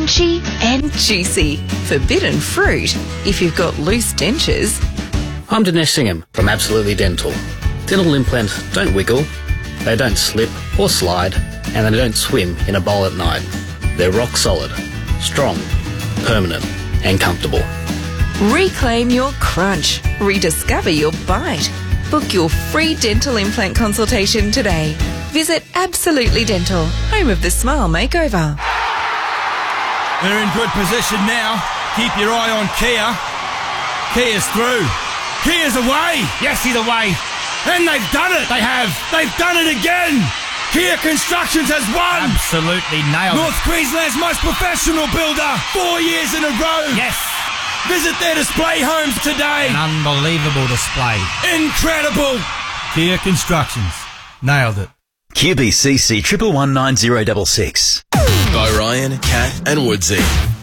crunchy and juicy. Forbidden fruit if you've got loose dentures. I'm Dinesh Singham from Absolutely Dental. Dental implants don't wiggle, they don't slip or slide, and they don't swim in a bowl at night. They're rock solid, strong, permanent, and comfortable. Reclaim your crunch. Rediscover your bite. Book your free dental implant consultation today. Visit Absolutely Dental, home of the Smile Makeover. They're in good position now. Keep your eye on Kia. Kia's through. Kia's away. Yes, he's away. And they've done it. They have. They've done it again. Kia Constructions has won. Absolutely nailed North Queensland's most professional builder. 4 years in a row. Yes. Visit their display homes today. An unbelievable display. Incredible. Kia Constructions. Nailed it. QBCC 1119066. By Ryan, Kat and Woodsy.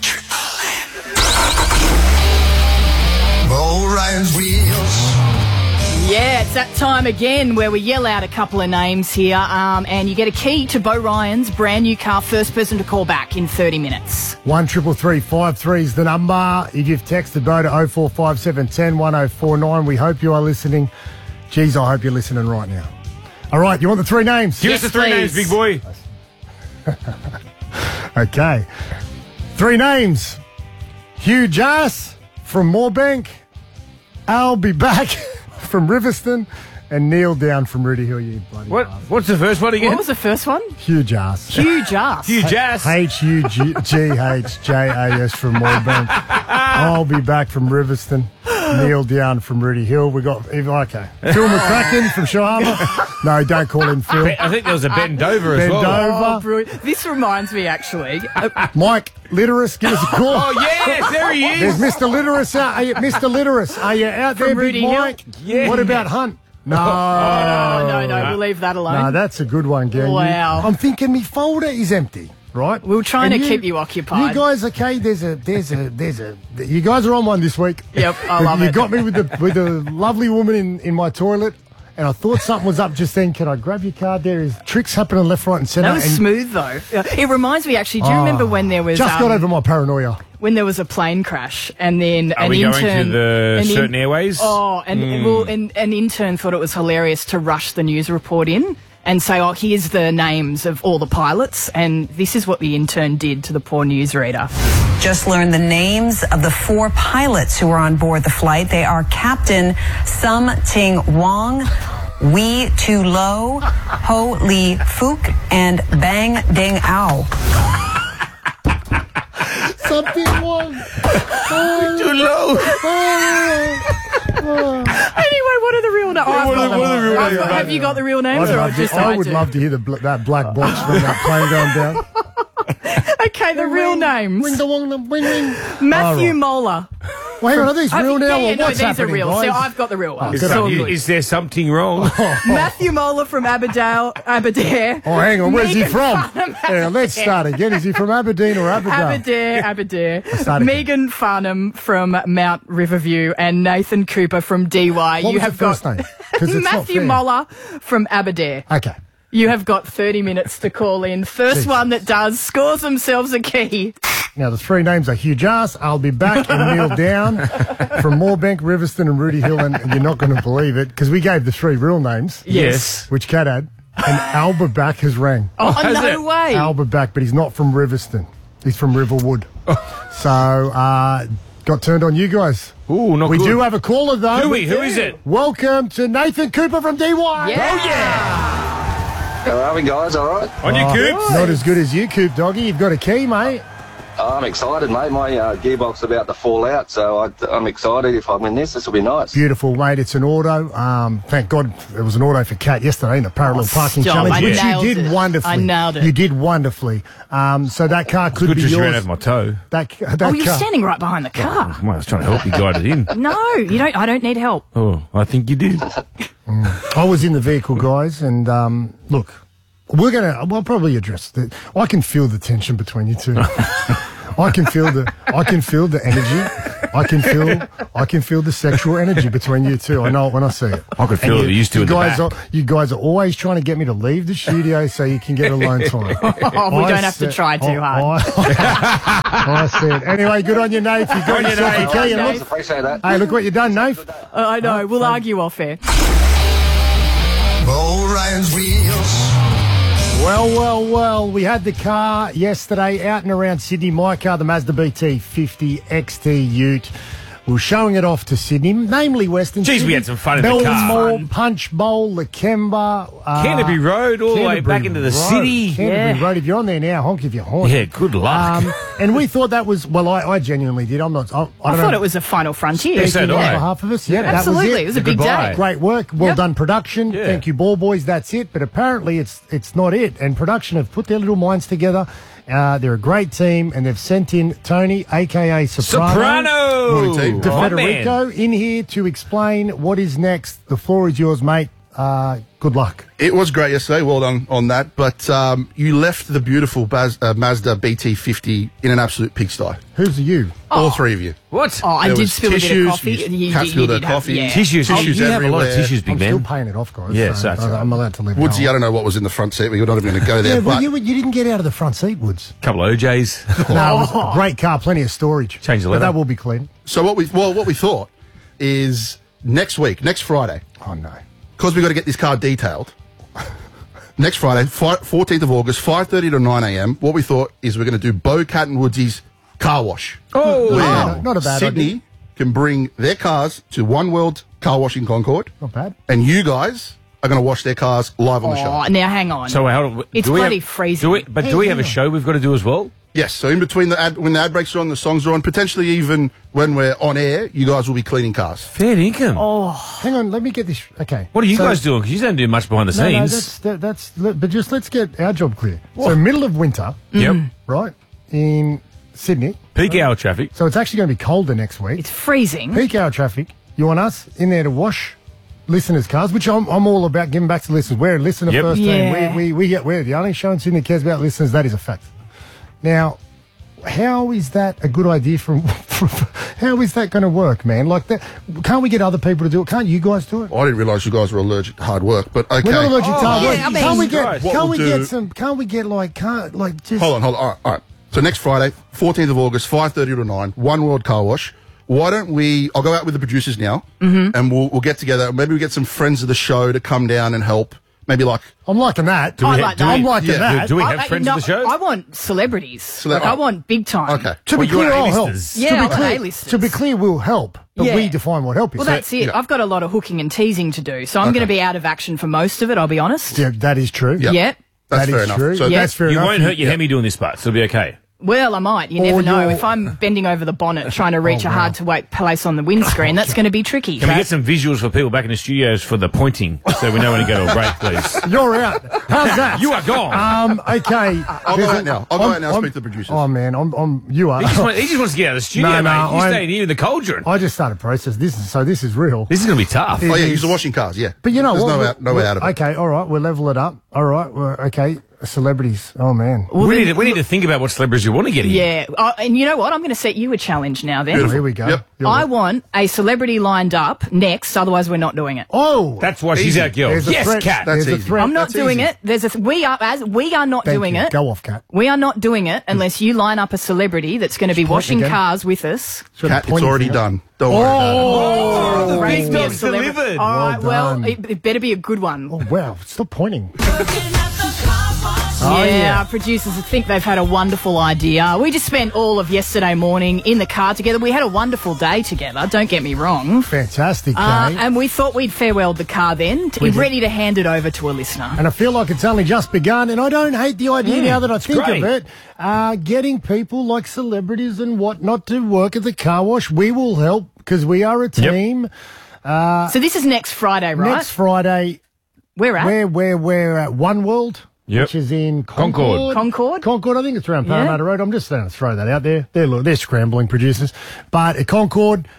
Bo Ryan's Wheels. Yeah, it's that time again where we yell out a couple of names here and you get a key to Bo Ryan's brand new car. First person to call back in 30 minutes. 133353 is the number. If you've texted Bo to 045710 1049, we hope you are listening. Geez, I hope you're listening right now. All right, you want the three names? Give us the three names, big boy. Okay. Three names. Hugh Jas from Moorebank. I'll be back from Riverstone, and Neil Down from Rudy Hill. You bloody bastard. What's the first one again? What was the first one? Hugh Jas. Hugh Jas. Hugh Jas. HUGHJAS from Moorebank. I'll be back from Riverstone. Neil Down from Rudy Hill. We got okay. Phil McCracken from Shahama. No, don't call him Phil. I think there was a Ben Dover as well. Oh, brilliant. This reminds me, actually. Mike Litteris, give us a call. Oh, yes, there he is. There's Mr. Litteris out. Mr. Litteris, are you out there, Rudy Big Hill? Mike? Yeah. What about Hunt? No. No, we'll leave that alone. No, that's a good one, Gang. Wow. I'm thinking my folder is empty, right? We're trying And to keep you occupied. You guys, okay? There's a. You guys are on one this week. Yep, I love it. You got me with the lovely woman in my toilet, and I thought something was up just then. Can I grab your card? There is tricks happening left, right, and centre. That was smooth, though. It reminds me, actually, do you remember when there was... Just got over my paranoia. When there was a plane crash and then Are we going to the certain airways? Oh, and an intern thought it was hilarious to rush the news report in and say, oh, here's the names of all the pilots, and this is what the intern did to the poor newsreader. Just learned the names of the 4 pilots who were on board the flight. They are Captain Sum Ting Wong, Wee Tu Lo, Ho Lee Fook, and Bang Ding Ao. Something wrong. Too low. Anyway, what are the real names? What are the real names? Have you got the real names? I would love to hear that black box from that plane going down. Okay, the real names. Ring the wong, ring, ring. Matthew Moeller. Well, hang on, are these real now or what's these happening, are real. guys? So I've got the real ones. Is there something wrong? Matthew Moeller from Aberdare. Oh, hang on, where's he Megan from? Farnham, Yeah, let's start again. Is he from Aberdeen or Aberdeen? Aberdare. start again. Megan Farnham from Mount Riverview and Nathan Cooper from DY. What was the first name? 'Cause it's not Matthew fair. Moeller from Aberdare. Okay. You have got 30 minutes to call in. First one that does scores themselves a key. Now, the three names are Hugh Jas, I'll be back, and Neil Down from Moorebank, Riverstone, and Rudy Hill. And you're not going to believe it because we gave the 3 real names. Yes. Which Kat had. And Alba Back has rang. Oh, no way. Alba Back, but he's not from Riverstone. He's from Riverwood. So, got turned on you guys. Ooh, not We good. do have a caller, though. Who is it? Welcome to Nathan Cooper from DY. Yeah. Oh, yeah. How are we, guys? All right? On your Coops? Not as good as you, Coop Doggy. You've got a key, mate. I'm excited, mate. My gearbox is about to fall out, so I'm excited. If I win this will be nice. Beautiful, mate. It's an auto. Thank God it was an auto for Kat yesterday in the parallel parking stop. challenge, I which you nailed did it. wonderfully. I nailed it. You did wonderfully. So that car could Good be because you ran yours. over my toe. That Oh, you're car. standing right behind the car. Well, I was trying to help you guide it in. No, you don't. I don't need help. Oh, I think you did. I was in the vehicle, guys, and look, we'll probably address that. I can feel the tension between you two. I can feel the energy. I can feel the sexual energy between you two. I know it when I see it. I could feel it. You used to in the back. You guys are always trying to get me to leave the studio so you can get alone time. We don't have to try too hard. I said. Anyway, good on you, Nate. You got yourself a key. I appreciate that. Hey, look what you've done, Nate. I know. We'll argue off air. Roll Ryan's wheels. Well, we had the car yesterday out and around Sydney. My car, the Mazda BT50 XT Ute. We were showing it off to Sydney, namely Western Sydney. We had some fun in the car. Melbourne Mall, Punch Bowl, Lakemba. Canterbury Road, all the way back into the city. Canterbury Road. If you're on there now, honk if you're honk. Yeah, good luck. And we thought that was, I genuinely did. I thought it was a final frontier. Yeah, so did I. On behalf of us. Yeah, absolutely. That was it was a big day. Great work. Well done, production. Yeah. Thank you, ball boys. That's it. But apparently it's not it. And production have put their little minds together. They're a great team, and they've sent in Tony, a.k.a. Soprano! To Federico in here to explain what is next. The floor is yours, mate. Good luck. It was great yesterday. Well done on that. But you left the beautiful Mazda BT50 in an absolute pigsty. Who's you? All three of you. What? I did spill a bit of coffee. Cat spilled her coffee. Tissues everywhere. Have a lot of tissues, big I'm man. still paying it off, guys. Yes, that's right. I'm allowed to live. Woodsy, I don't know what was in the front seat, but you're not even going to go there. But you didn't get out of the front seat, Woods. A couple of OJs. No, it was a great car, plenty of storage. Change the leather. leather. But that will be clean. So what we thought is next Friday. Oh, no. Because we've got to get this car detailed. Next Friday, 14th of August, 5:30 to 9 a.m. What we thought is we're going to do Bo, Cat and Woodsy's car wash. Oh, where not a bad Sydney idea. can bring their cars to One World Car Wash in Concord. Not bad. And you guys are going to wash their cars live on the show. Oh, now hang on. So it's bloody freezing. Do we have a show we've got to do as well? Yes, so in between when the ad breaks are on, the songs are on, potentially even when we're on air, you guys will be cleaning cars. Fair income. Oh, hang on, let me get this. Okay. What are you guys doing? Because you don't do much behind the scenes. But just let's get our job clear. What? So middle of winter. Yep. Right, in Sydney. Peak hour traffic. So it's actually going to be colder next week. It's freezing. Peak hour traffic. You want us in there to wash listeners' cars, which I'm all about giving back to listeners. We're a listener first team. We're the only show in Sydney that cares about listeners. That is a fact. Now, how is that a good idea how is that going to work, man? Like that, can't we get other people to do it? Can't you guys do it? I didn't realise you guys were allergic to hard work, but okay. We're not allergic to hard work. I mean, Hold on. All right. So next Friday, 14th of August, 5:30 to 9, One World Car Wash. Why don't I'll go out with the producers now, and we'll get together. Maybe we get some friends of the show to come down and help. Maybe I'm liking that. I'm liking that. Do we have friends of the show? I want celebrities. I want big time. Okay. To be clear, I'll help. To be clear, we'll help. But we define what help is. Well, that's it. Yeah. I've got a lot of hooking and teasing to do, so I'm going to be out of action for most of it, I'll be honest. Yeah, that is true. Yep. That's fair enough. True. So that's fair you enough. won't hurt your hemi doing this part, so it'll be okay. Well, I might. You never know. If I'm bending over the bonnet trying to reach a hard-to-wait place on the windscreen, that's going to be tricky. Can we get some visuals for people back in the studios for the pointing so we know when to go to a break, please? You're out. How's that? You are gone. I'll Okay. go out now. I'll go out now and speak to the producers. Oh, man. You are. He just wants to get out of the studio, mate. You stayed here in the cauldron. I just started process. This is real. This is going to be tough. Oh, yeah, you're washing cars, yeah. But you know what? There's no way out of it. Okay, all right. We'll level it up. All right. Okay. Celebrities. Oh, man. Well, we need to think about what celebrities you want to get here. Yeah. And you know what? I'm going to set you a challenge now then. Here we go. Yep. I want a celebrity lined up next, otherwise we're not doing it. Oh. That's why she's our girl. Yes, Cat. That's easy. I'm not doing it. We are not doing it. Go off, Cat. We are not doing it unless you line up a celebrity that's going to be washing cars with us. Cat, it's already done. Don't worry about it. Raise me a Big celebrity. delivered. All right, Well well, it better be a good one. Oh, wow. Stop pointing. Our producers think they've had a wonderful idea. We just spent all of yesterday morning in the car together. We had a wonderful day together, don't get me wrong. Fantastic day. And we thought we'd farewell the car then, to be ready to hand it over to a listener. And I feel like it's only just begun, and I don't hate the idea now that I think of it. Getting people like celebrities and whatnot to work at the car wash, we will help because we are a team. So this is next Friday, right? Next Friday. Where at? We're at One World. Yep. Which is in Concord. Concord, I think it's around Parramatta Road. I'm just going to throw that out there. They're scrambling producers. But at Concord,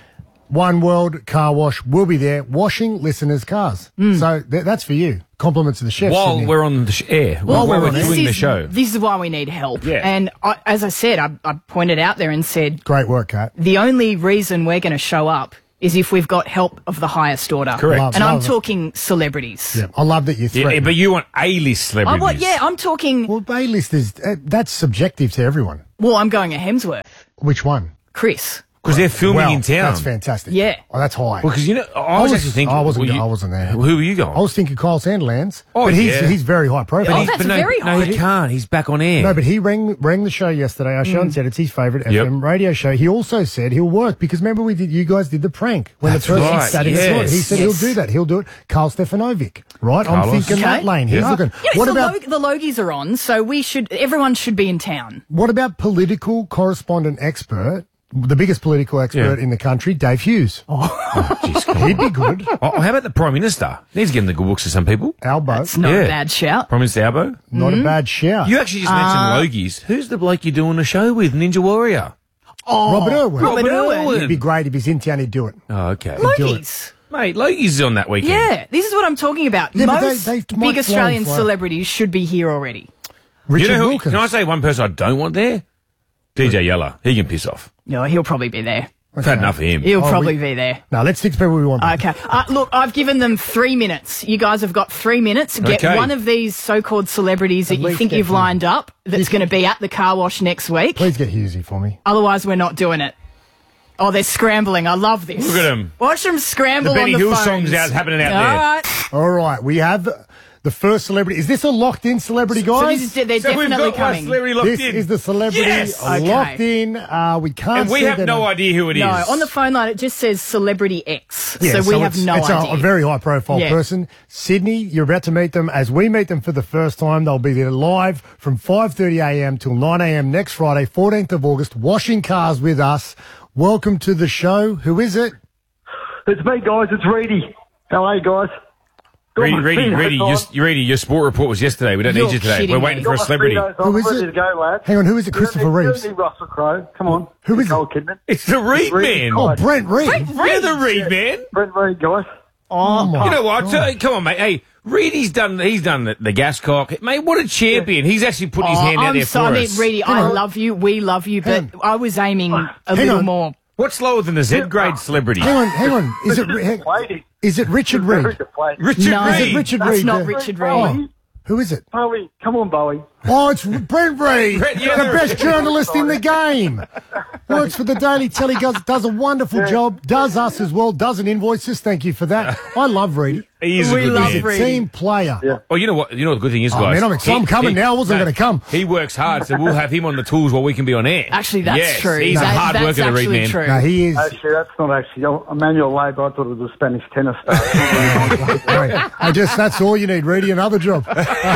One World Car Wash will be there washing listeners' cars. So that's for you. Compliments to the chefs. While Sydney. we're on the air, While while we're we're on doing the show. This is why we need help. Yeah. And as I said, I pointed out there and said, Great work, Kat. the only reason we're going to show up is if we've got help of the highest order. Correct. And I'm Love it. talking celebrities. Yeah, I love that you Yeah, threaten. but you want A-list celebrities. I'm talking. Well, A-list is, that's subjective to everyone. Well, I'm going a Hemsworth. Which one? Chris. Because they're filming Well, in town. That's fantastic. Yeah. Oh, that's high. Well, because, you know, I was actually thinking... I wasn't there. Who were you going? I was thinking Kyle Sandilands. Oh, but yeah. he's very high profile. Oh, that's very No, high. he can't. He's back on air. No, but he rang the show yesterday. Sean said it's his favourite Yep. FM radio show. He also said he'll work because remember you guys did the prank when That's the person right, sat in the yes. slot. He said Yes. he'll do that. He'll do it. Carl Stefanovic, right? I'm Carlos. thinking that Okay. lane. He's Yeah. looking. Yeah, What so about the Logies are on, so everyone should be in town. political correspondent expert? The biggest political expert Yeah. in the country, Dave Hughes. Jeez, come on. He'd be good. Oh, how about the Prime Minister? He's getting the good books to some people. Albo, It's not Yeah. a bad shout. Prime Minister Albo. not a bad shout. You actually just mentioned Logies. Who's the bloke you're doing a show with? Ninja Warrior. Robert Irwin. Robert Irwin. It'd be great if he's in town. He'd do it. Oh, okay. do it. Logies. Mate, Logies is on that weekend. Yeah, this is what I'm talking about. Yeah, but Most they might big Australian fly and fly. celebrities should be here already. Richard You know who? Wilkins. Can I say one person I don't want there? DJ Yeller. He can piss off. No, he'll probably be there. I've had enough of him. He'll Oh, probably be there. No, let's stick to people we want. Okay. Look, I've given them 3 minutes. You guys have got 3 minutes. Get Okay. one of these so-called celebrities that you least think get you've Hughesy. lined up that's going to be at the car wash next week. Please get Hughesy for me. Otherwise, we're not doing it. Oh, they're scrambling. I love this. Look at 'em. Watch them scramble The Benny on the Hill phones. song's happening out All there. right. All right, we have the first celebrity. Is this a locked-in celebrity, So guys? this is, they're So we've definitely got one coming. celebrity locked This in. is the celebrity Yes! Okay. locked in. We can't. And we see have their no name. idea who it is. No, on the phone line it just says Celebrity X. Yeah, so we have it's, no it's idea. a very high-profile Yeah. person. Sydney, you're about to meet them as we meet them for the first time. They'll be there live from 5:30 a.m. till 9 a.m. next Friday, 14th of August, washing cars with us. Welcome to the show. Who is it? It's me, guys. It's Reedy. How are you, guys? Reedy, your sport report was yesterday. We don't need you today. kidding We're me. waiting for a celebrity. Who is ready it? to go, lads. Hang on, who is it? Christopher Reeves. It's Russell Crowe. Come on. Who is it? Nicole Kidman. It's the Reed man. Oh, Brent Reed. You're the Reed man. Brent Reed, guys. Oh, my You know what? God. Come on, mate. Hey, Reed, he's done the gas cock. Mate, what a champion. He's actually put his hand out I'm there sorry, for I mean, us. Reedy, I love you. We love you, but I was aiming a little on. more. What's lower than the Z-grade celebrity? Hang on. Is it Richard Reed? Richard No, Reed. Is it Richard That's Reed? not Richard Reed. Oh, who is it? Bowie. Come on, Bowie. Oh, it's Brent Reed, Brent, yeah, the best journalist in the game. Works for the Daily Telly, does a wonderful job, does us as well, doesn't invoice us. Thank you for that. I love Reed. He is a We good love man. Reed. Team player. Yeah. Oh, you know what? You know what the good thing is, Oh, guys. man, I'm coming now. I wasn't gonna come. He works hard, so we'll have him on the tools while we can be on air. Actually, that's Yes, true. He's a hard That's worker, the Reed actually man. true. No, he is. Actually, that's not actually Emmanuel Labour. I thought it was a Spanish tennis star. That's all you need, Reedy, another job.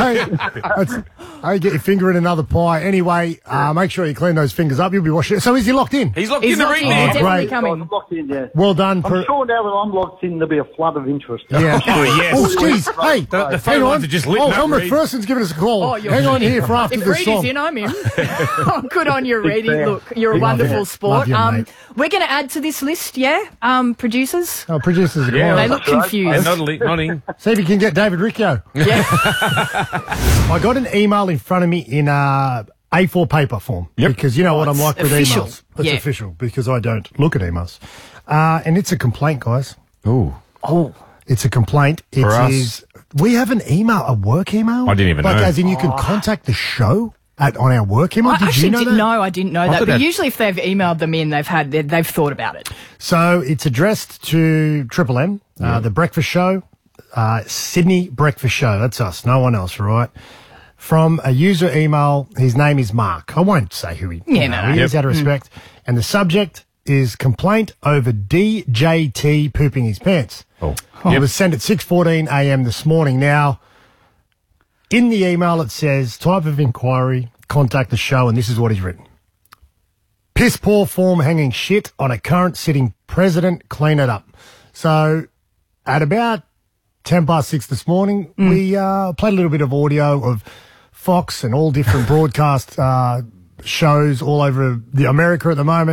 Hey, get your finger in another pie. Anyway, make sure you clean those fingers up. You'll be washing it. So is he locked in? He's locked He's in the locked Reed in. man. He's definitely Great. coming. I'm locked in, yeah. Well done. I'm sure now that I'm locked in, there'll be a flood of interest. Yeah. Oh, yes. Oh, jeez. Hey, The phone hang lines on. are just lit Oh, up, Elmer Reed. Furson's giving us a call. Oh, you're hang on here for after If the Reedy's song. in, I'm in. Oh, good on you, Reedy. fan. Look, you're a Love wonderful it. sport. Love you, mate. We're going to add to this list, yeah? Producers? Oh, producers are Yeah. They going. look And confused. nodding. See if you can get David Riccio. Yeah. I got an email in front of me in A4 paper form. Yep. Because you know what I'm it's like with official. emails. It's Yeah. official because I don't look at emails. And it's a complaint, guys. Ooh. Oh. It's a complaint. It For us? is. We have an email, a work email. I didn't even like, know. As in, you can contact the show on our work email. I Did actually you know didn't that? know. I didn't know that. thought But that- usually if they've emailed them in, they've thought about it. So it's addressed to Triple M, the breakfast show, Sydney Breakfast Show. That's us, no one else, right? From a user email, his name is Mark. I won't say who he, Yeah, no. he is out of respect. And the subject is complaint over DJT pooping his pants. Oh. It was sent at 6:14 a.m. this morning. Now, in the email it says, type of inquiry, contact the show, and this is what he's written. Piss poor form hanging shit on a current sitting president, clean it up. So, at about 6:10 this morning, we played a little bit of audio of Fox and all different broadcast shows all over America at the moment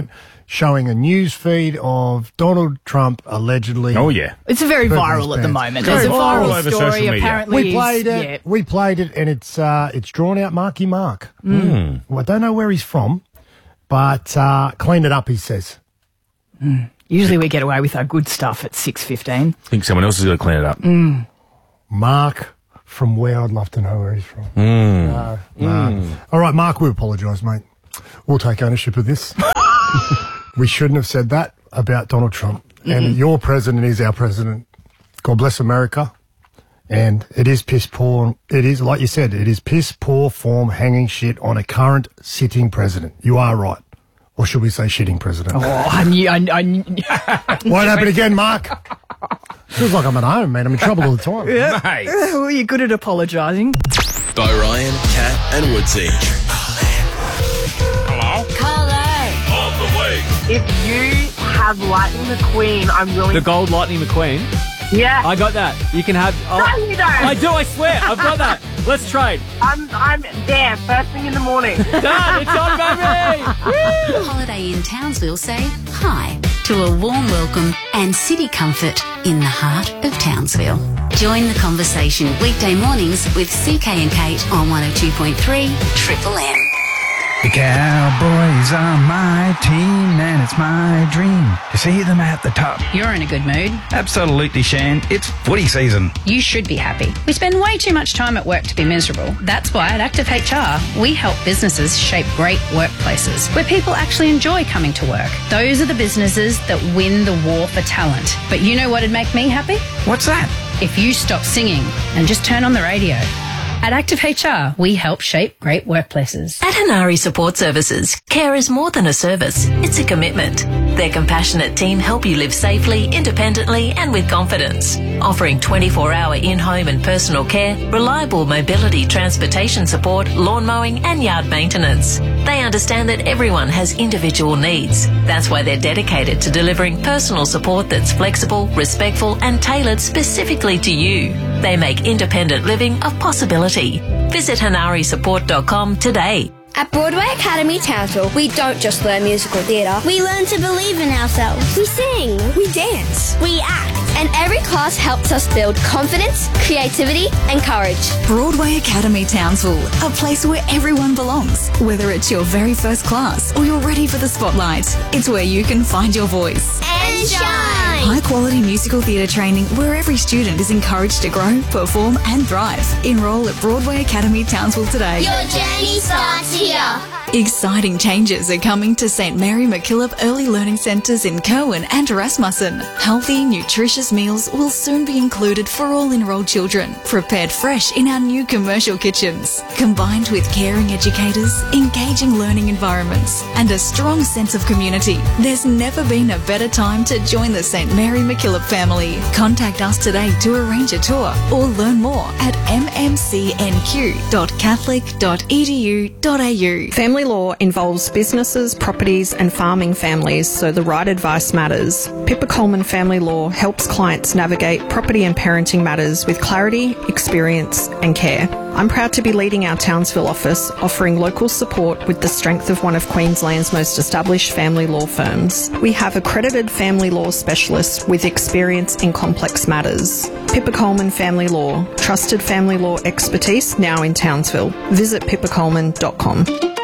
showing a news feed of Donald Trump allegedly. Oh, yeah. It's very burping viral his at the pants. moment. Very There's a viral viral over story. social media. Apparently, We played it. Yeah. We played it, and it's drawn out Marky Mark. Well, I don't know where he's from, but clean it up, he says. Usually we get away with our good stuff at 6:15. I think someone else has got to clean it up. Mark from where? I'd love to know where he's from. No. All right, Mark, we apologise, mate. We'll take ownership of this. We shouldn't have said that about Donald Trump. And your president is our president. God bless America. And it is piss poor. It is, like you said, it is piss poor form hanging shit on a current sitting president. You are right. Or should we say shitting president? Oh, I knew. Won't happen again, Mark. Feels like I'm at home, man. I'm in trouble all the time. Yeah. Mate. Well, you're good at apologising. By Ryan, Kat, and Woodsy. If you have Lightning McQueen, I'm willing The gold Lightning McQueen. Yeah. I got that. You can have. No, you don't. I do. I swear. I've got that. Let's trade. I'm there first thing in the morning. Done. It's on, baby. Woo! Holiday in Townsville say hi to a warm welcome and city comfort in the heart of Townsville. Join the conversation weekday mornings with CK and Kate on 102.3 Triple M. The Cowboys are my team, and it's my dream to see them at the top. You're in a good mood. Absolutely, Shan. It's footy season. You should be happy. We spend way too much time at work to be miserable. That's why at Active HR, we help businesses shape great workplaces where people actually enjoy coming to work. Those are the businesses that win the war for talent. But you know what'd make me happy? What's that? If you stop singing and just turn on the radio. At Active HR, we help shape great workplaces. At Hanari Support Services, care is more than a service, it's a commitment. Their compassionate team help you live safely, independently and with confidence. Offering 24-hour in-home and personal care, reliable mobility transportation support, lawn mowing and yard maintenance. They understand that everyone has individual needs. That's why they're dedicated to delivering personal support that's flexible, respectful and tailored specifically to you. They make independent living a possibility. Visit hanarisupport.com today. At Broadway Academy Townsville, we don't just learn musical theatre. We learn to believe in ourselves. We sing. We dance. We act. And every class helps us build confidence, creativity and courage. Broadway Academy Townsville, a place where everyone belongs. Whether it's your very first class or you're ready for the spotlight, it's where you can find your voice. And shine! High quality musical theatre training where every student is encouraged to grow, perform and thrive. Enrol at Broadway Academy Townsville today. Your journey starts here. Exciting changes are coming to St Mary MacKillop Early Learning Centres in Kerwin and Rasmussen. Healthy, nutritious meals will soon be included for all enrolled children, prepared fresh in our new commercial kitchens. Combined with caring educators, engaging learning environments and a strong sense of community, there's never been a better time to join the St Mary MacKillop family. Contact us today to arrange a tour or learn more at mmcnq.catholic.edu.au. Family law involves businesses, properties and farming families, so the right advice matters. Pippa Coleman Family Law helps clients navigate property and parenting matters with clarity, experience and care. I'm proud to be leading our Townsville office, offering local support with the strength of one of Queensland's most established family law firms. We have accredited family law specialists with experience in complex matters. Pippa Coleman Family Law, trusted family law expertise now in Townsville. Visit pippacoleman.com.